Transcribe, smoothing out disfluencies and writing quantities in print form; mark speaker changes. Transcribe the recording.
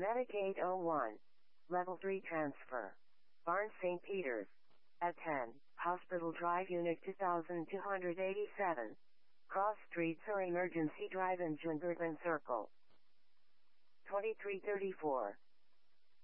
Speaker 1: Medic 801. Level 3 transfer. Barnes St. Peters. At 10, Hospital Drive Unit 2287. Cross Streets or Emergency Drive in Jungervan Circle. 2334.